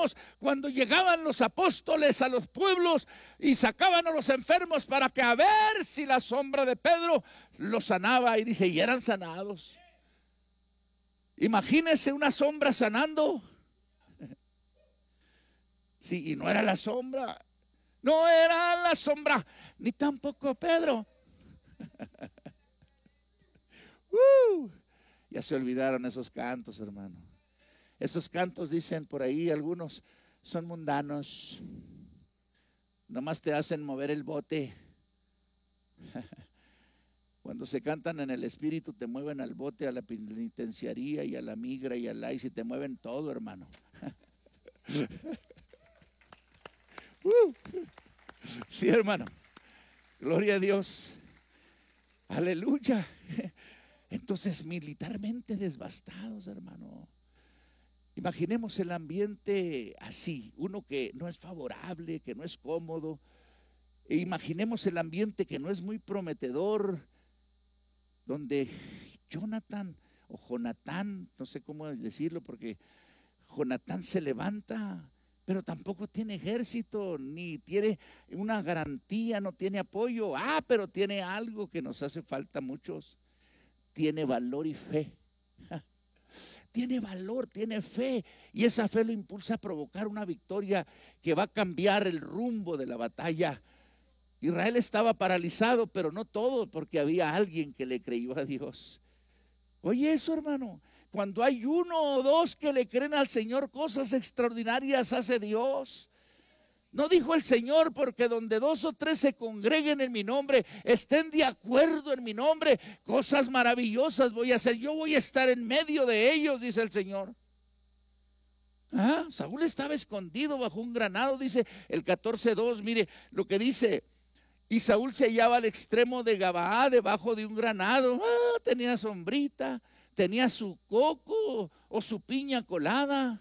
imaginemos cuando llegaban los apóstoles a los pueblos y sacaban a los enfermos para que a ver si la sombra de Pedro los sanaba. Y dice, y eran sanados. Imagínese una sombra sanando. Sí, y no era la sombra. No era la sombra, ni tampoco Pedro. Ya se olvidaron esos cantos, hermano. Esos cantos, dicen por ahí algunos, son mundanos. Nomás te hacen mover el bote. Cuando se cantan en el espíritu, te mueven al bote, a la penitenciaría y a la migra y al ICE, y te mueven todo, hermano. Sí, hermano. Gloria a Dios. Aleluya. Entonces, militarmente devastados, hermano. Imaginemos el ambiente así, uno que no es favorable, que no es cómodo. E imaginemos el ambiente que no es muy prometedor, donde Jonathan o Jonatán, no sé cómo decirlo, porque Jonatán se levanta, pero tampoco tiene ejército, ni tiene una garantía, no tiene apoyo. Pero tiene algo que nos hace falta a muchos. Tiene valor y fe. Tiene valor, tiene fe. Y esa fe lo impulsa a provocar una victoria que va a cambiar el rumbo de la batalla. Israel estaba paralizado, pero no todo, porque había alguien que le creyó a Dios. Oye eso, hermano. Cuando hay uno o dos que le creen al Señor, cosas extraordinarias hace Dios. No dijo el Señor, porque donde 2 o 3 se congreguen en mi nombre, estén de acuerdo en mi nombre, cosas maravillosas voy a hacer. Yo voy a estar en medio de ellos, dice el Señor. Saúl estaba escondido bajo un granado, dice el 14:2. Mire lo que dice. Y Saúl se hallaba al extremo de Gabaa, debajo de un granado. Tenía sombrita, tenía su coco o su piña colada.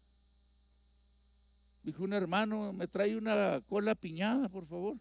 Dijo un hermano, me trae una cola piñada, por favor.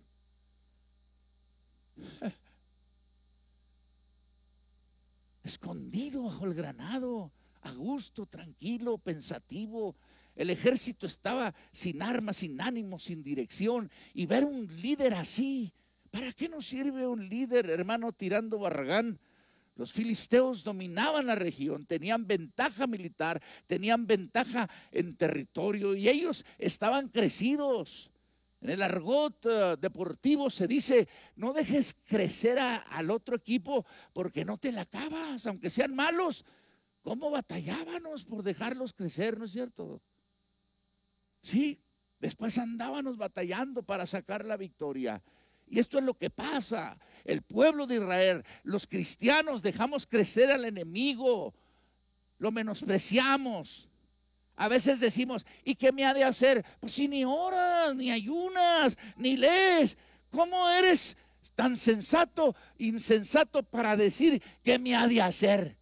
Escondido bajo el granado, a gusto, tranquilo, pensativo. El ejército estaba sin armas, sin ánimo, sin dirección. Y ver un líder así, ¿para qué nos sirve un líder, hermano, tirando barragán? Los filisteos dominaban la región, tenían ventaja militar, tenían ventaja en territorio y ellos estaban crecidos. En el argot deportivo se dice, no dejes crecer al otro equipo porque no te la acabas, aunque sean malos. ¿Cómo batallábamos por dejarlos crecer, no es cierto? Sí, después andábamos batallando para sacar la victoria. Y esto es lo que pasa. El pueblo de Israel, los cristianos, dejamos crecer al enemigo, lo menospreciamos. A veces decimos, ¿y qué me ha de hacer? Pues si ni oras, ni ayunas, ni lees. ¿Cómo eres tan insensato para decir qué me ha de hacer?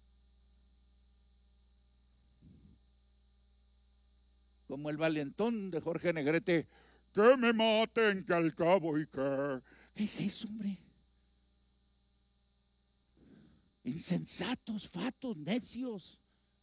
Como el valentón de Jorge Negrete, que me maten, que al cabo y que. ¿Qué es eso, hombre? Insensatos, fatos, necios,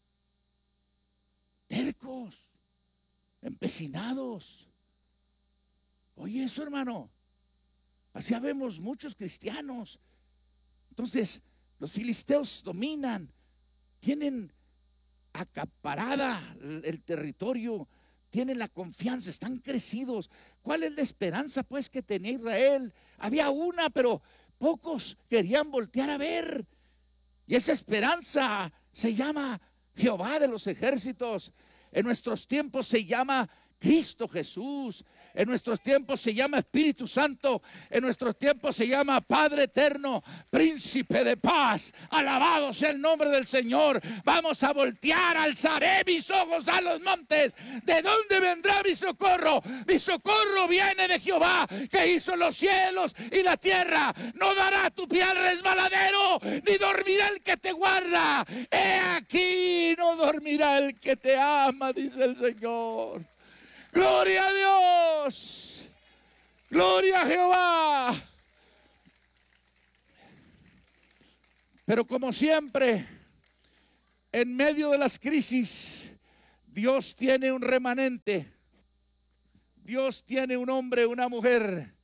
tercos, empecinados. Oye eso, hermano. Así vemos muchos cristianos. Entonces, los filisteos dominan, tienen acaparada el territorio, tienen la confianza, están crecidos. ¿Cuál es la esperanza pues que tenía Israel? Había una, pero pocos querían voltear a ver. Y esa esperanza se llama Jehová de los ejércitos. En nuestros tiempos se llama Cristo Jesús. En nuestros tiempos se llama Espíritu Santo. En nuestros tiempos se llama Padre Eterno, Príncipe de Paz. Alabado sea el nombre del Señor. Vamos a voltear, alzaré mis ojos a los montes. ¿De dónde vendrá mi socorro? Mi socorro viene de Jehová, que hizo los cielos y la tierra. No dará tu pie al resbaladero, ni dormirá el que te guarda. He aquí, no dormirá el que te ama, dice el Señor. Gloria a Dios, gloria a Jehová. Pero como siempre, en medio de las crisis, Dios tiene un remanente. Dios tiene un hombre, una mujer.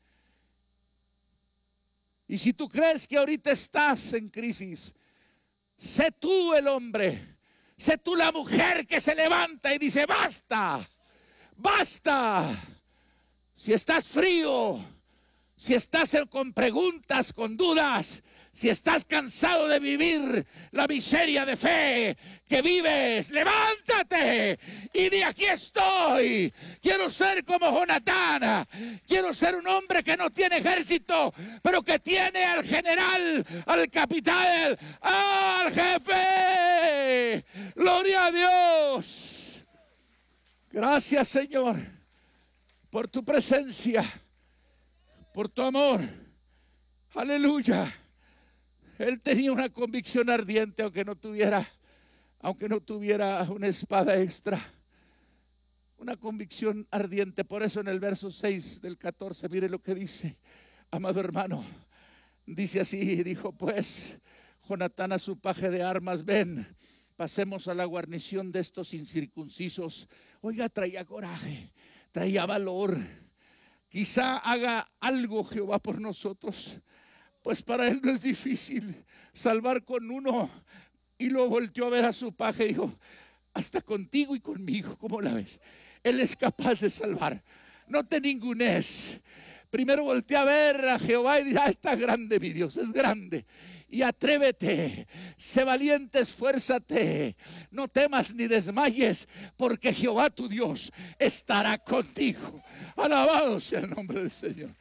Y si tú crees que ahorita estás en crisis, sé tú el hombre, sé tú la mujer que se levanta y dice: basta, basta. Si estás frío, si estás con preguntas, con dudas, si estás cansado de vivir la miseria de fe que vives, levántate y di: aquí estoy. Quiero ser como Jonatán. Quiero ser un hombre que no tiene ejército, pero que tiene al general, al capitán, al jefe. Gloria a Dios. Gracias, Señor, por tu presencia, por tu amor. Aleluya. Él tenía una convicción ardiente, aunque no tuviera una espada extra. Una convicción ardiente. Por eso en el verso 6 del 14, mire lo que dice, amado hermano. Dice así: dijo pues Jonatán a su paje de armas: ven, pasemos a la guarnición de estos incircuncisos. Oiga, traía coraje, traía valor. Quizá haga algo Jehová por nosotros, pues para él no es difícil salvar con uno. Y luego volteó a ver a su paje y dijo: hasta contigo y conmigo, ¿cómo la ves? Él es capaz de salvar, no te ningunes. Primero voltea a ver a Jehová y dice: está grande mi Dios, es grande. Y atrévete, sé valiente, esfuérzate, no temas ni desmayes, porque Jehová tu Dios estará contigo. Alabado sea el nombre del Señor.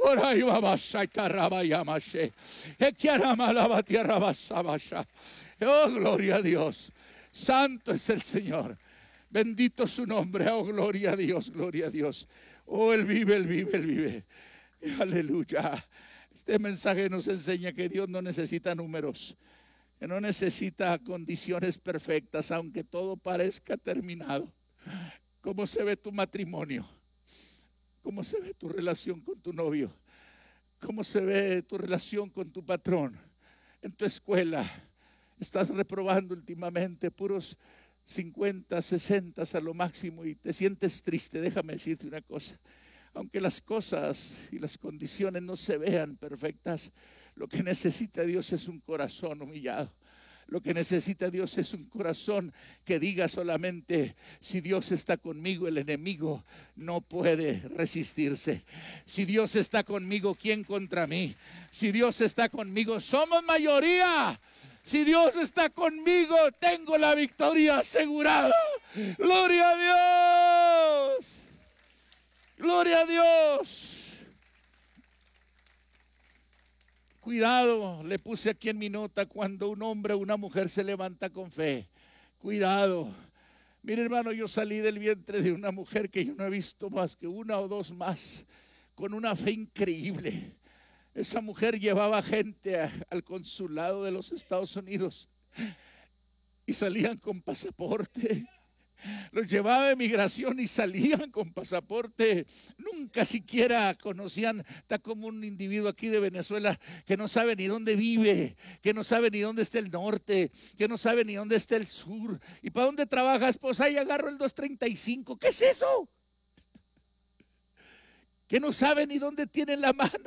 Oh, gloria a Dios. Santo es el Señor. Bendito su nombre. Oh, gloria a Dios, gloria a Dios. Oh, Él vive, Él vive, Él vive. Aleluya. Este mensaje nos enseña que Dios no necesita números, que no necesita condiciones perfectas, aunque todo parezca terminado. ¿Cómo se ve tu matrimonio? ¿Cómo se ve tu relación con tu novio? ¿Cómo se ve tu relación con tu patrón? En tu escuela, estás reprobando últimamente puros 50, 60 a lo máximo y te sientes triste. Déjame decirte una cosa: aunque las cosas y las condiciones no se vean perfectas, lo que necesita Dios es un corazón humillado. Lo que necesita Dios es un corazón que diga solamente: si Dios está conmigo, el enemigo no puede resistirse. Si Dios está conmigo, ¿quién contra mí? Si Dios está conmigo, somos mayoría. Si Dios está conmigo, tengo la victoria asegurada. Gloria a Dios. Gloria a Dios. Cuidado, le puse aquí en mi nota: cuando un hombre o una mujer se levanta con fe. Cuidado. Mire, hermano, yo salí del vientre de una mujer que yo no he visto más que una o dos más, con una fe increíble. Esa mujer llevaba gente al consulado de los Estados Unidos y salían con pasaporte. Los llevaba a migración y salían con pasaporte. Nunca siquiera conocían. Está como un individuo aquí de Venezuela que no sabe ni dónde vive, que no sabe ni dónde está el norte, que no sabe ni dónde está el sur. ¿Y para dónde trabajas? Pues ahí agarro el 235. ¿Qué es eso? Que no sabe ni dónde tiene la mano.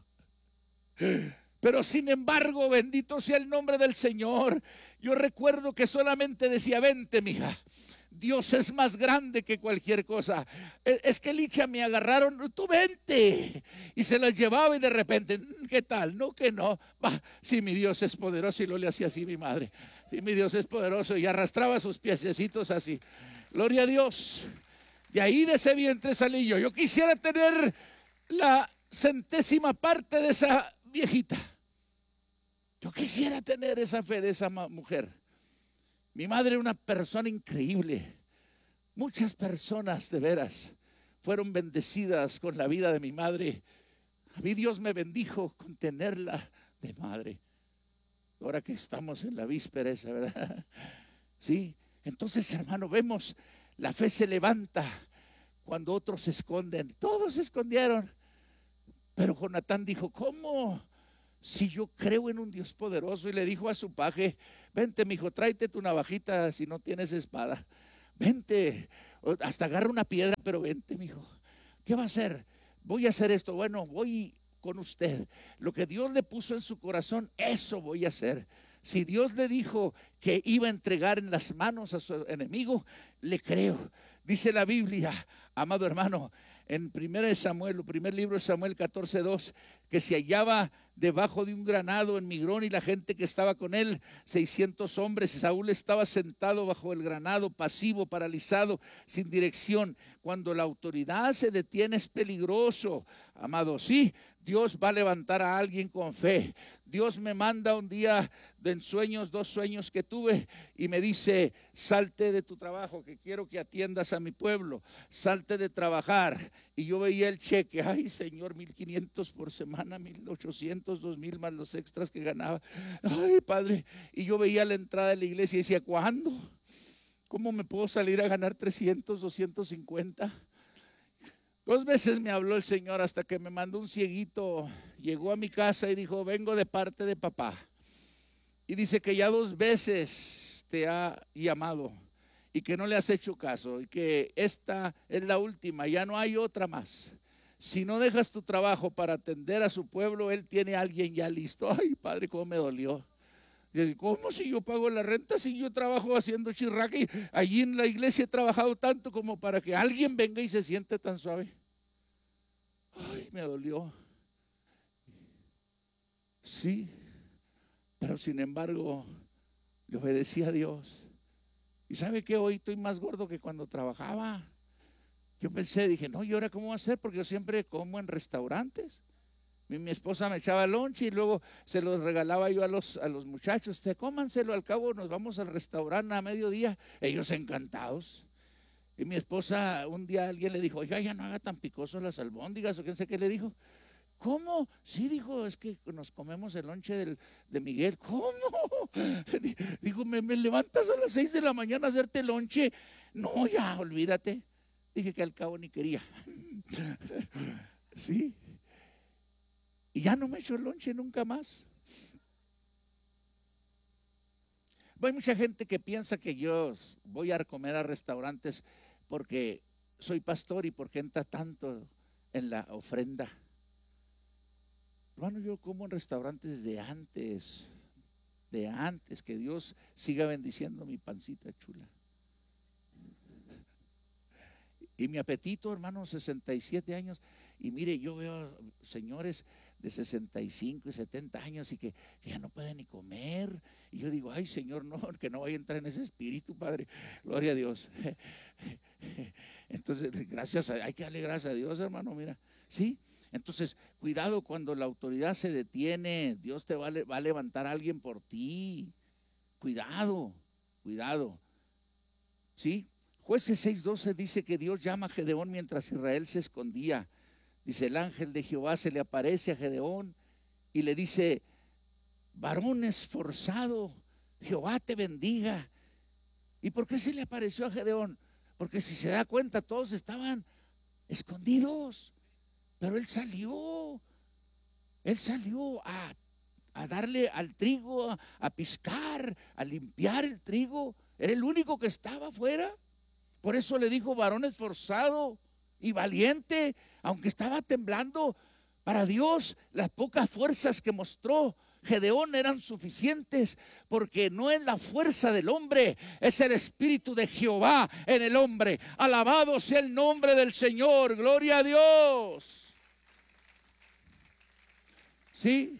Pero sin embargo, bendito sea el nombre del Señor. Yo recuerdo que solamente decía: vente, mija, Dios es más grande que cualquier cosa. Es que Licha me agarraron, tú vente. Y se las llevaba y de repente: ¿qué tal? No, que no. Va, sí, mi Dios es poderoso. Y lo le hacía así mi madre. Sí, mi Dios es poderoso. Y arrastraba sus piececitos así. Gloria a Dios. De ahí, de ese vientre salí yo. Yo quisiera tener la 100ª parte de esa viejita. Yo quisiera tener esa fe de esa mujer. Mi madre era una persona increíble. Muchas personas de veras fueron bendecidas con la vida de mi madre. A mí Dios me bendijo con tenerla de madre. Ahora que estamos en la víspera esa, ¿verdad? Sí, entonces, hermano, vemos, la fe se levanta cuando otros se esconden. Todos se escondieron. Pero Jonatán dijo: ¿cómo? Si yo creo en un Dios poderoso. Y le dijo a su paje: vente, mijo, tráete tu navajita si no tienes espada. vente, hasta agarra una piedra, pero vente, mijo. ¿Qué va a hacer? Voy a hacer esto. Bueno, voy con usted. Lo que Dios le puso en su corazón, eso voy a hacer. Si Dios le dijo que iba a entregar en las manos a su enemigo, le creo. Dice la Biblia, amado hermano, en 1 Samuel, el primer libro de Samuel 14:2, que se hallaba debajo de un granado en Migrón y la gente que estaba con él, 600 hombres. Saúl estaba sentado bajo el granado, pasivo, paralizado, sin dirección. Cuando la autoridad se detiene es peligroso, amado. Sí, Dios va a levantar a alguien con fe. Dios me manda un día de ensueños, 2 sueños que tuve, y me dice: salte de tu trabajo, que quiero que atiendas a mi pueblo. Salte de trabajar. Y yo veía el cheque, ay Señor, 1,500 por semana, 1,800, 2,000 más los extras que ganaba. Ay Padre, y yo veía la entrada de la iglesia y decía: ¿cuándo? ¿Cómo me puedo salir a ganar 300, 250? 2 veces me habló el Señor hasta que me mandó un cieguito. Llegó a mi casa y dijo: vengo de parte de papá. Y dice que ya 2 veces te ha llamado y que no le has hecho caso y que esta es la última, ya no hay otra más. Si no dejas tu trabajo para atender a su pueblo, él tiene a alguien ya listo. Ay Padre, cómo me dolió. ¿Cómo si yo pago la renta, si yo trabajo haciendo chirraca y allí en la iglesia he trabajado tanto como para que alguien venga y se siente tan suave? Ay, me dolió. Sí, pero sin embargo le obedecí a Dios. ¿Y sabe qué? Hoy estoy más gordo que cuando trabajaba. Yo pensé, dije, no, ¿y ahora cómo voy a hacer? Porque yo siempre como en restaurantes. Mi esposa me echaba lonche y luego se los regalaba yo a los muchachos. Cómanselo, al cabo nos vamos al restaurante a mediodía. Ellos encantados. Y mi esposa, un día alguien le dijo: oiga, ya no haga tan picoso las albóndigas, o quién sé qué le dijo. ¿Cómo? Sí, dijo, es que nos comemos el lonche de Miguel. ¿Cómo? Dijo, ¿me levantas a las 6 de la mañana a hacerte lonche? No, ya, olvídate. Dije que al cabo ni quería. Sí. Y ya no me echo lonche nunca más. Hay mucha gente que piensa que yo voy a comer a restaurantes porque soy pastor y porque entra tanto en la ofrenda. Hermano, yo como en restaurantes de antes, que Dios siga bendiciendo mi pancita chula. Y mi apetito, hermano, 67 años. Y mire, yo veo señores de 65 y 70 años y que ya no pueden ni comer. Y yo digo: ay Señor, no, que no vaya a entrar en ese espíritu, Padre. Gloria a Dios. Entonces, hay que darle gracias a Dios, hermano, mira. ¿Sí? Entonces, cuidado cuando la autoridad se detiene. Dios te va a levantar a alguien por ti. Cuidado. ¿Sí? Jueces 6:12 dice que Dios llama a Gedeón mientras Israel se escondía. Dice: el ángel de Jehová se le aparece a Gedeón y le dice: varón esforzado, Jehová te bendiga. ¿Y por qué se le apareció a Gedeón? Porque si se da cuenta, todos estaban escondidos, pero él salió a darle al trigo, a piscar, a limpiar el trigo. Era el único que estaba afuera. Por eso le dijo varón esforzado y valiente, aunque estaba temblando. Para Dios, las pocas fuerzas que mostró Gedeón eran suficientes, porque no es la fuerza del hombre, es el espíritu de Jehová en el hombre. Alabado sea el nombre del Señor, gloria a Dios. Sí.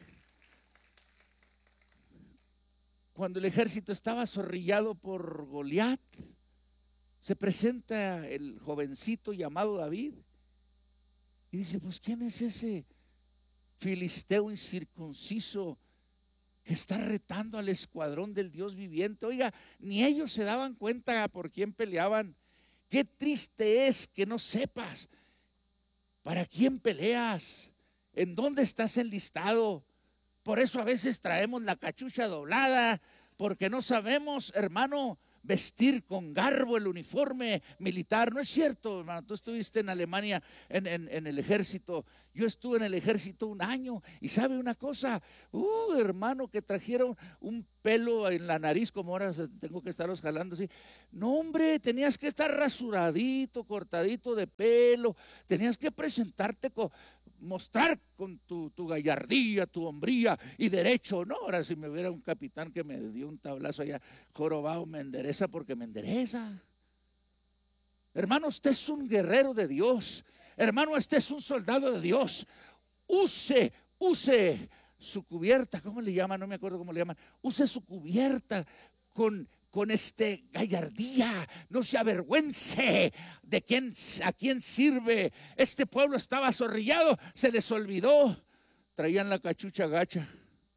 Cuando el ejército estaba zorrillado por Goliat, se presenta el jovencito llamado David y dice: pues ¿quién es ese filisteo incircunciso que está retando al escuadrón del Dios viviente? Oiga, ni ellos se daban cuenta por quién peleaban. Qué triste es que no sepas para quién peleas, en dónde estás enlistado. Por eso a veces traemos la cachucha doblada, porque no sabemos, hermano, vestir con garbo el uniforme militar. No es cierto, hermano. Tú estuviste en Alemania en el ejército. Yo estuve en el ejército un año. Y sabe una cosa, hermano, que trajeron un pelo en la nariz, como ahora tengo que estarlos jalando así. No, hombre, tenías que estar rasuradito, cortadito de pelo. Tenías que presentarte mostrar con tu gallardía, tu hombría y derecho. No, ahora si me hubiera un capitán que me dio un tablazo allá, jorobado, me endereza porque me endereza. Hermano, usted es un guerrero de Dios. Hermano, usted es un soldado de Dios. Use su cubierta, ¿cómo le llaman? No me acuerdo cómo le llaman. Use su cubierta con gallardía. No se avergüence de a quién sirve. Este pueblo estaba azorrillado, se les olvidó. Traían la cachucha gacha,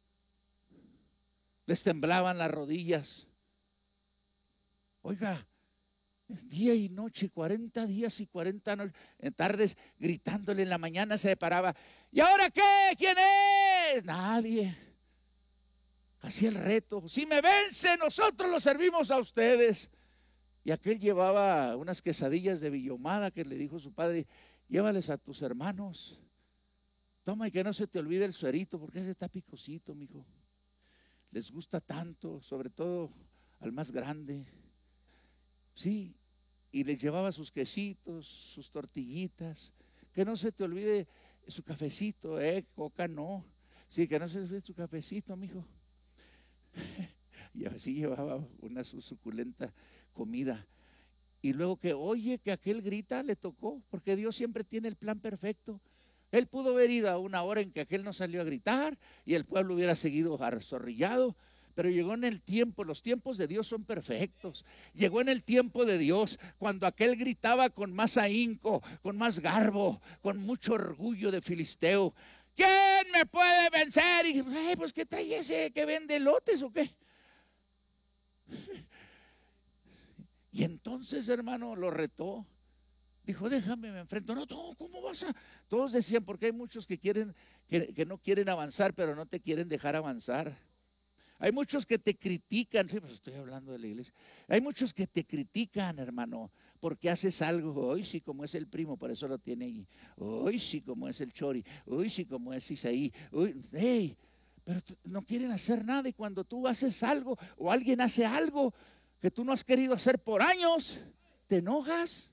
les temblaban las rodillas. Oiga, día y noche, 40 días y 40 tardes, gritándole. En la mañana se paraba. ¿Y ahora qué? ¿Quién es? Nadie. Hacía el reto. Si me vence, nosotros lo servimos a ustedes. Y aquel llevaba unas quesadillas de Villomada que le dijo su padre: llévales a tus hermanos. Toma, y que no se te olvide el suerito, porque ese está picosito, mijo. Les gusta tanto, sobre todo al más grande. Sí, y les llevaba sus quesitos, sus tortillitas. Que no se te olvide su cafecito, coca no. Sí, que no se te olvide su cafecito, mijo. Y así llevaba una suculenta comida. Y luego que oye que aquel grita, le tocó, porque Dios siempre tiene el plan perfecto. Él pudo haber ido a una hora en que aquel no salió a gritar y el pueblo hubiera seguido azorrillado. Pero llegó en el tiempo, los tiempos de Dios son perfectos. Llegó en el tiempo de Dios cuando aquel gritaba con más ahínco, con más garbo, con mucho orgullo de filisteo: ¿quién me puede vencer? Y pues ¿qué trae ese que vende elotes o qué? Y entonces, hermano, lo retó. Dijo: déjame, me enfrento. No, ¿cómo vas a? Todos decían, porque hay muchos que no quieren avanzar, pero no te quieren dejar avanzar. Hay muchos que te critican. Sí, pues estoy hablando de la iglesia. Hay muchos que te critican, hermano, porque haces algo. Hoy sí, como es el primo, por eso lo tiene ahí. Hoy sí, como es el Chori. Hoy sí, como es Isaí. Hey, pero no quieren hacer nada. Y cuando tú haces algo o alguien hace algo que tú no has querido hacer por años, te enojas.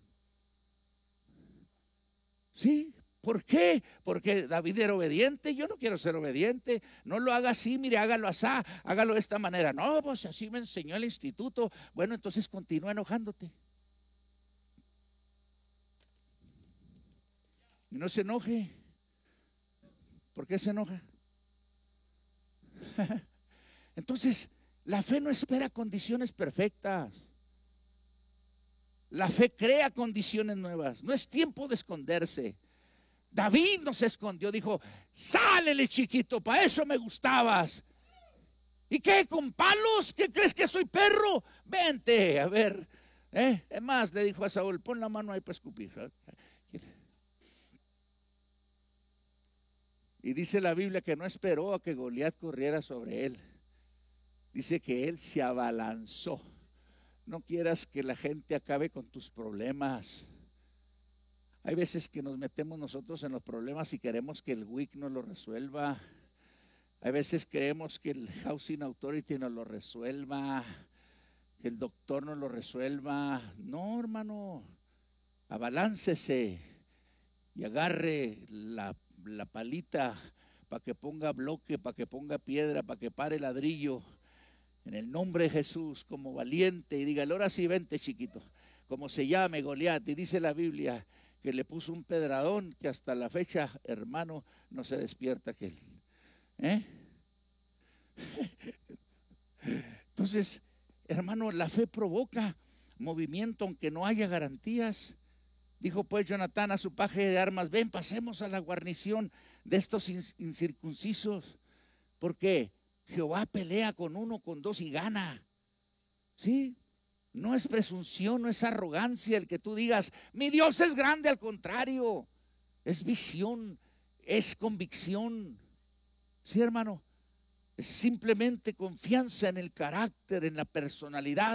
¿Sí? ¿Por qué? Porque David era obediente. Yo no quiero ser obediente. No lo haga así, mire, hágalo así, hágalo de esta manera. No, pues así me enseñó el instituto. Bueno, entonces continúa enojándote. Y no se enoje. ¿Por qué se enoja? Entonces, la fe no espera condiciones perfectas. La fe crea condiciones nuevas. No es tiempo de esconderse. David no se escondió, dijo: sálele, chiquito, para eso me gustabas. ¿Y qué? ¿Con palos? ¿Qué crees que soy perro? Vente, a ver. Es más, le dijo a Saúl: pon la mano ahí para escupir. Y dice la Biblia que no esperó a que Goliat corriera sobre él. Dice que él se abalanzó. No quieras que la gente acabe con tus problemas. Hay veces que nos metemos nosotros en los problemas y queremos que el WIC nos lo resuelva. Hay veces creemos que el Housing Authority nos lo resuelva, que el doctor nos lo resuelva. No, hermano, abaláncese y agarre la palita para que ponga bloque, para que ponga piedra, para que pare ladrillo. En el nombre de Jesús, como valiente, y dígale: ahora sí, vente, chiquito. Como se llame Goliat. Y dice la Biblia que le puso un pedradón que hasta la fecha, hermano, no se despierta aquel. Entonces, hermano, la fe provoca movimiento aunque no haya garantías. Dijo pues Jonatán a su paje de armas: ven, pasemos a la guarnición de estos incircuncisos, porque Jehová pelea con uno, con dos y gana. ¿Sí? No es presunción, no es arrogancia el que tú digas: mi Dios es grande. Al contrario, es visión, es convicción. Sí, hermano, es simplemente confianza en el carácter, en la personalidad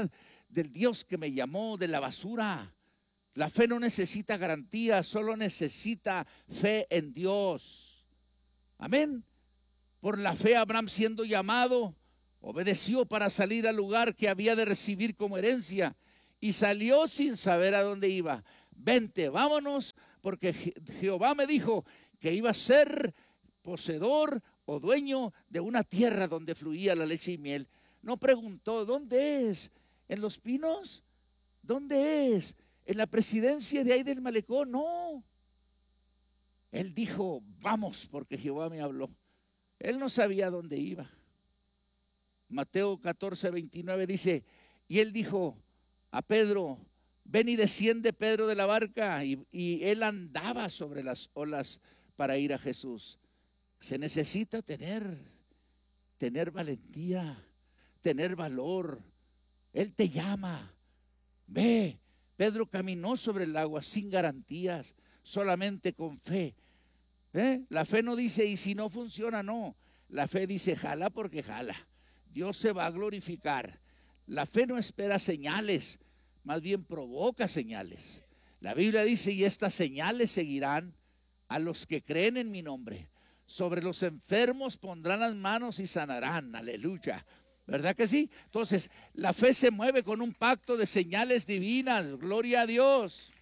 del Dios que me llamó de la basura. La fe no necesita garantía, solo necesita fe en Dios. Amén. Por la fe Abraham, siendo llamado, obedeció para salir al lugar que había de recibir como herencia, y salió sin saber a dónde iba. Vente, vámonos, porque Jehová me dijo que iba a ser poseedor o dueño de una tierra donde fluía la leche y miel. No preguntó, ¿dónde es? ¿En Los Pinos? ¿Dónde es? ¿En la presidencia de ahí del malecón? No. Él dijo, vamos, porque Jehová me habló. Él no sabía dónde iba. Mateo 14:29 dice, y él dijo a Pedro, ven y desciende Pedro de la barca, y él andaba sobre las olas para ir a Jesús. Se necesita tener valentía, tener valor. Él te llama, ve. Pedro caminó sobre el agua sin garantías, solamente con fe. La fe no dice, y si no funciona, no. La fe dice, jala porque jala. Dios se va a glorificar. La fe no espera señales, más bien provoca señales. La Biblia dice, y estas señales seguirán a los que creen en mi nombre. Sobre los enfermos pondrán las manos y sanarán. Aleluya. ¿Verdad que sí? Entonces, la fe se mueve con un pacto de señales divinas. Gloria a Dios.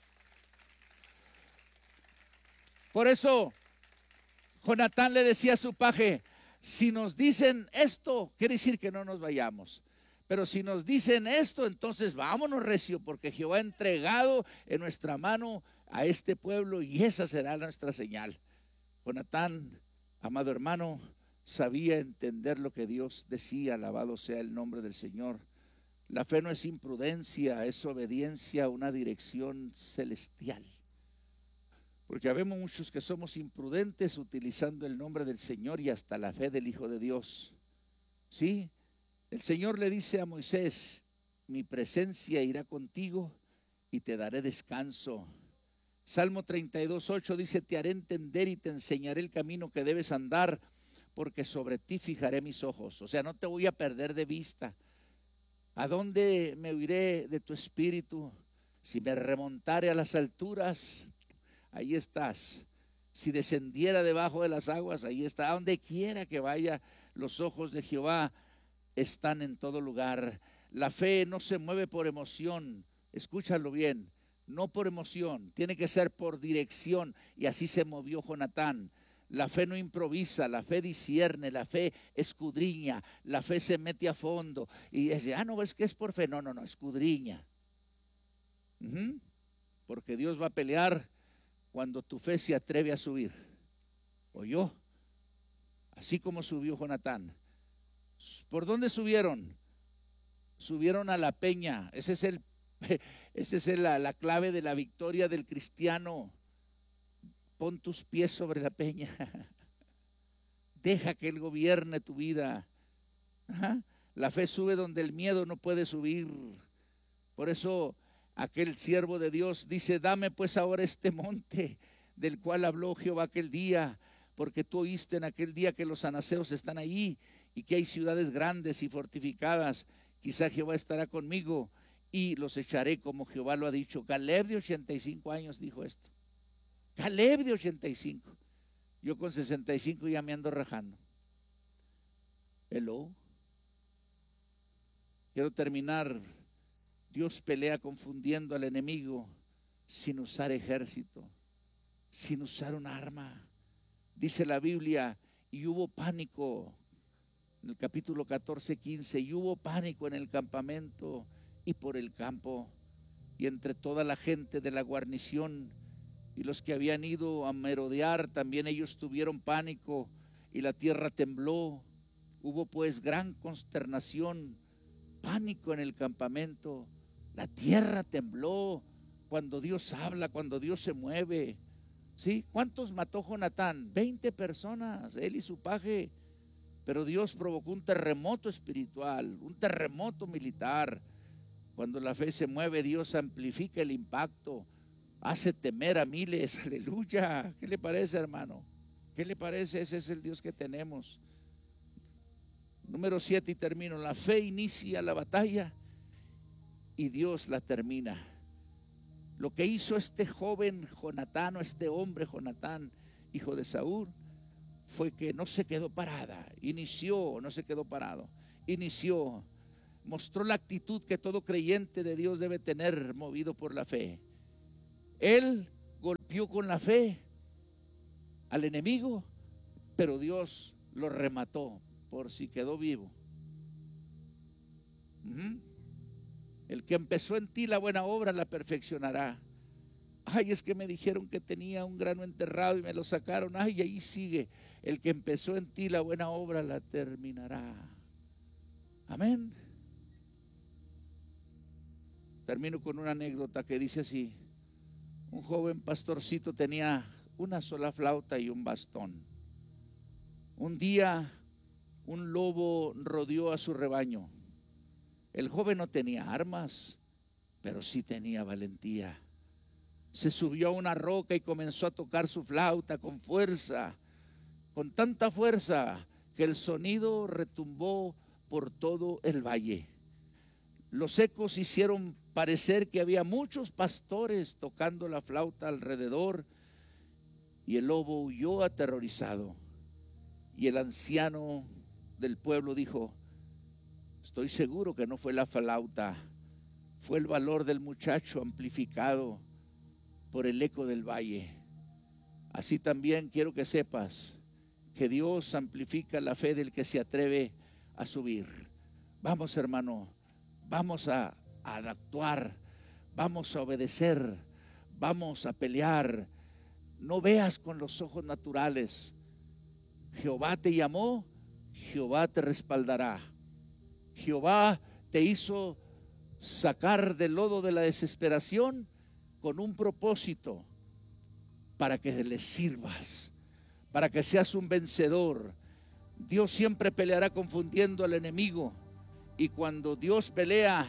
Por eso, Jonatán le decía a su paje, si nos dicen esto, quiere decir que no nos vayamos. Pero si nos dicen esto, entonces vámonos recio, porque Jehová ha entregado en nuestra mano a este pueblo y esa será nuestra señal. Jonatán, amado hermano, sabía entender lo que Dios decía, alabado sea el nombre del Señor. La fe no es imprudencia, es obediencia a una dirección celestial. Porque habemos muchos que somos imprudentes utilizando el nombre del Señor y hasta la fe del Hijo de Dios. ¿Sí? El Señor le dice a Moisés, mi presencia irá contigo y te daré descanso. Salmo 32:8 dice, te haré entender y te enseñaré el camino que debes andar, porque sobre ti fijaré mis ojos. O sea, no te voy a perder de vista. ¿A dónde me huiré de tu espíritu? Si me remontare a las alturas, ahí estás. Si descendiera debajo de las aguas, ahí está. A donde quiera que vaya, los ojos de Jehová están en todo lugar. La fe no se mueve por emoción. Escúchalo bien. No por emoción, tiene que ser por dirección. Y así se movió Jonatán. La fe no improvisa, la fe discierne, la fe escudriña, la fe se mete a fondo. Y dice, no, es que es por fe. No, escudriña. Porque Dios va a pelear cuando tu fe se atreve a subir. ¿Oyó? Así como subió Jonatán. ¿Por dónde subieron? Subieron a la peña. Esa es la clave de la victoria del cristiano. Pon tus pies sobre la peña. Deja que Él gobierne tu vida. La fe sube donde el miedo no puede subir. Por eso aquel siervo de Dios dice, dame pues ahora este monte del cual habló Jehová aquel día, porque tú oíste en aquel día que los anaseos están ahí y que hay ciudades grandes y fortificadas. Quizá Jehová estará conmigo y los echaré como Jehová lo ha dicho. Caleb de 85 años dijo esto. Caleb de 85. Yo con 65 ya me ando rajando. Hello. Quiero terminar. Dios pelea confundiendo al enemigo sin usar ejército, sin usar un arma. Dice la Biblia, y hubo pánico. En el capítulo 14:15, y hubo pánico en el campamento y por el campo, y entre toda la gente de la guarnición y los que habían ido a merodear, también ellos tuvieron pánico, y la tierra tembló. Hubo pues gran consternación, pánico en el campamento. La tierra tembló cuando Dios habla, cuando Dios se mueve. ¿Sí? ¿Cuántos mató Jonatán? 20 personas, él y su paje. Pero Dios provocó un terremoto espiritual, un terremoto militar. Cuando la fe se mueve, Dios amplifica el impacto, hace temer a miles. Aleluya. ¿Qué le parece, hermano? ¿Qué le parece? Ese es el Dios que tenemos. Número 7 y termino. La fe inicia la batalla y Dios la termina. Lo que hizo este joven Jonatán, o este hombre Jonatán, hijo de Saúl, fue que no se quedó parada, no se quedó parado, mostró la actitud que todo creyente de Dios debe tener, movido por la fe. Él golpeó con la fe al enemigo, pero Dios lo remató por si quedó vivo. El que empezó en ti la buena obra la perfeccionará. Ay, es que me dijeron que tenía un grano enterrado y me lo sacaron. Ay, ahí sigue. El que empezó en ti la buena obra la terminará. Amén. Termino con una anécdota que dice así: un joven pastorcito tenía una sola flauta y un bastón. Un día un lobo rodeó a su rebaño. El joven no tenía armas, pero sí tenía valentía. Se subió a una roca y comenzó a tocar su flauta con fuerza, con tanta fuerza que el sonido retumbó por todo el valle. Los ecos hicieron parecer que había muchos pastores tocando la flauta alrededor, y el lobo huyó aterrorizado. Y el anciano del pueblo dijo: estoy seguro que no fue la flauta, fue el valor del muchacho amplificado por el eco del valle. Así también quiero que sepas que Dios amplifica la fe del que se atreve a subir. Vamos, hermano, vamos a actuar, vamos a obedecer, vamos a pelear. No veas con los ojos naturales. Jehová te llamó, Jehová te respaldará. Jehová te hizo sacar del lodo de la desesperación con un propósito, para que le sirvas, para que seas un vencedor. Dios siempre peleará confundiendo al enemigo, y cuando Dios pelea,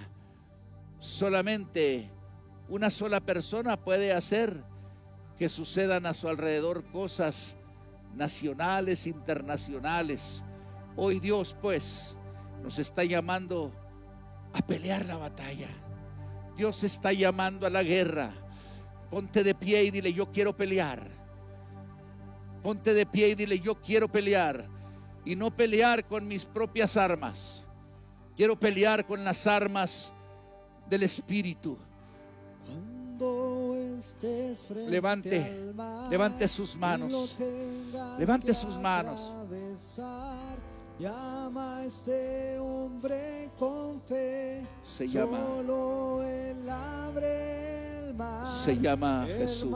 solamente una sola persona puede hacer que sucedan a su alrededor cosas nacionales, internacionales. Hoy Dios, pues, nos está llamando a pelear la batalla. Dios está llamando a la guerra. Ponte de pie y dile: yo quiero pelear. Ponte de pie y dile: yo quiero pelear. Y no pelear con mis propias armas. Quiero pelear con las armas del Espíritu. Levante sus manos. Levante sus manos. Llama a este hombre con fe. Se llama Solo él abre el mar. Se llama Jesús.